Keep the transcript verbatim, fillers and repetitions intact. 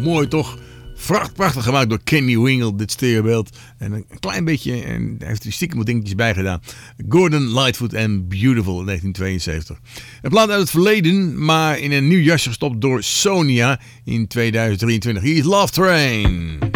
Mooi toch? Prachtig gemaakt door Kenny Wingle, dit stereobeeld. En een klein beetje, en daar heeft hij stiekem wat dingetjes bij gedaan. Gordon Lightfoot en Beautiful in negentien tweeënzeventig. Een plaat uit het verleden, maar in een nieuw jasje gestopt door Sonia in tweeduizend drieëntwintig. Hier is Love Train.